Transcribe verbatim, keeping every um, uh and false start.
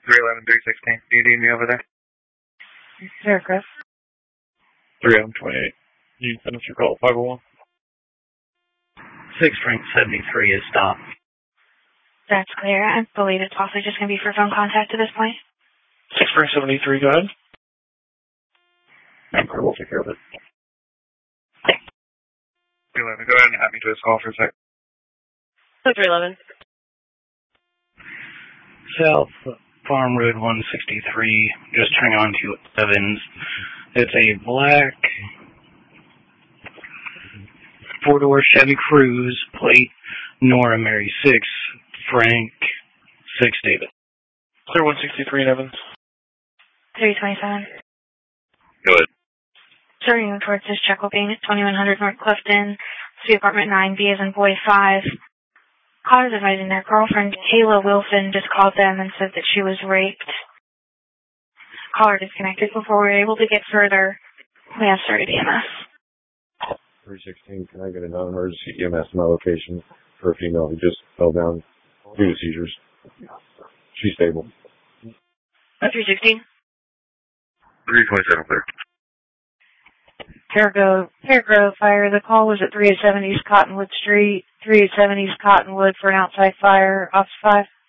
three eleven, three sixteen. Do you need me over there? Here, Chris. three eleven, twenty-eight. You finish your call, five oh one. six Frank seventy-three is stopped. That's clear. I believe it's also just going to be for phone contact at this point. six Frank seventy-three, go ahead. I'm we'll take care of it. three eleven, go ahead and have me to this call for a sec. three eleven. South Farm Road one sixty-three, just turning on to Evans. It's a black four-door Chevy Cruze, plate Nora Mary six, Frank six David. Clear one sixty-three in Evans. three twenty-seven. Go ahead. Starting towards this check will be at twenty-one hundred North Clifton, Suite Apartment nine B as in boy five. Callers advising their girlfriend, Kayla Wilson, just called them and said that she was raped. Caller disconnected before we were able to get further. We have started E M S. three sixteen, can I get a non-emergency E M S in my location for a female who just fell down due to seizures? She's stable. three sixteen. three twenty-seven, clear. Fairgrove, Fairgrove Fire. The call was at three oh seven East Cottonwood Street, three oh seven East Cottonwood for an outside fire. Officer five.